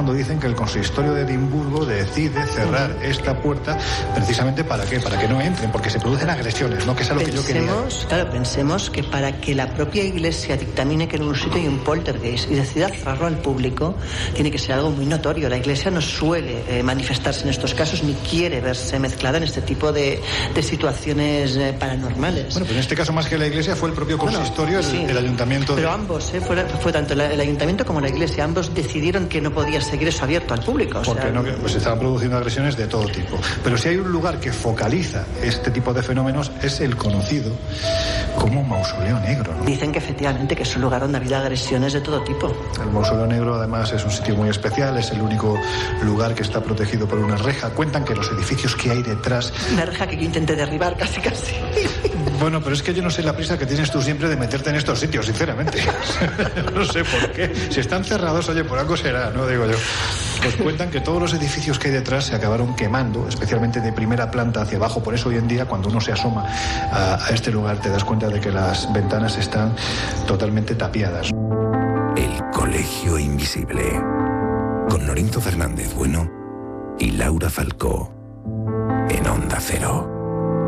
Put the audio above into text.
cuando dicen que el consistorio de Edimburgo decide cerrar esta puerta precisamente ¿para qué? Para que no entren, porque se producen agresiones, ¿no? Que es a lo que yo quería. Claro, pensemos que para que la propia Iglesia dictamine que en un sitio hay un poltergeist y decida cerrarlo al público, tiene que ser algo muy notorio. La Iglesia no suele manifestarse en estos casos ni quiere verse mezclada en este tipo de situaciones paranormales. Bueno, pues en este caso más que la Iglesia fue el propio consistorio, el ayuntamiento. Pero ambos, fue tanto el ayuntamiento como la Iglesia, ambos decidieron que no podía seguir eso abierto al público. Porque pues se estaban produciendo agresiones de todo tipo. Pero si hay un lugar que focaliza este tipo de fenómenos es el conocido como Mausoleo Negro, ¿no? Dicen que efectivamente que es un lugar donde ha habido agresiones de todo tipo. El Mausoleo Negro además es un sitio muy especial, es el único lugar que está protegido por una reja. Cuentan que los edificios que hay detrás... Una reja que yo intenté derribar casi. Bueno, pero es que yo no sé la prisa que tienes tú siempre de meterte en estos sitios, sinceramente. No sé por qué. Si están cerrados, oye, por algo será, ¿no? Digo yo. Pues cuentan que todos los edificios que hay detrás se acabaron quemando, especialmente de primera planta hacia abajo. Por eso hoy en día, cuando uno se asoma a este lugar, te das cuenta de que las ventanas están totalmente tapiadas. El Colegio Invisible. Con Lorenzo Fernández Bueno y Laura Falcó. En Onda Cero.